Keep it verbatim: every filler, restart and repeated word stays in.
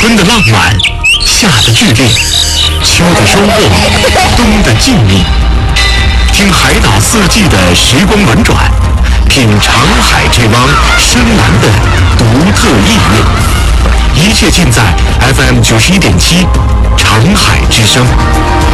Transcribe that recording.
春的浪漫，夏的剧烈，秋的收获，冬的静谧。听海岛四季的时光轮转，品长海这汪深蓝的独特意蕴。一切尽在 F M 九十一点七，长海之声。